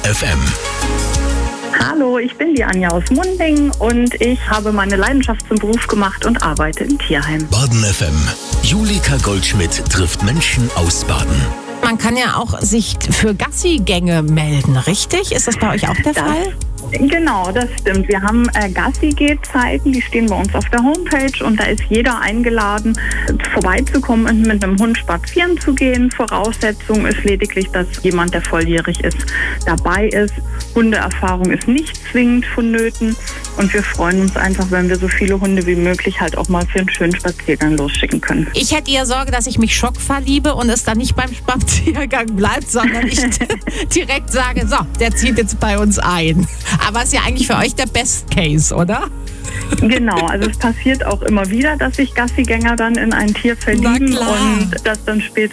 FM. Hallo, ich bin die Anja aus Munding und ich habe meine Leidenschaft zum Beruf gemacht und arbeite im Tierheim. Baden FM. Julika Goldschmidt trifft Menschen aus Baden. Man kann ja auch sich für Gassigänge melden, richtig? Ist das bei euch auch der Fall? Genau, das stimmt. Wir haben Gassi-Geh-Zeiten, die stehen bei uns auf der Homepage und da ist jeder eingeladen, vorbeizukommen und mit einem Hund spazieren zu gehen. Voraussetzung ist lediglich, dass jemand, der volljährig ist, dabei ist. Hundeerfahrung ist nicht zwingend vonnöten und wir freuen uns einfach, wenn wir so viele Hunde wie möglich halt auch mal für einen schönen Spaziergang losschicken können. Ich hätte eher Sorge, dass ich mich schockverliebe und es dann nicht beim Spaziergang bleibt, sondern ich direkt sage, so, der zieht jetzt bei uns ein. Aber ist ja eigentlich für euch der Best Case, oder? Genau, also es passiert auch immer wieder, dass sich Gassigänger dann in ein Tier verlieben und das dann später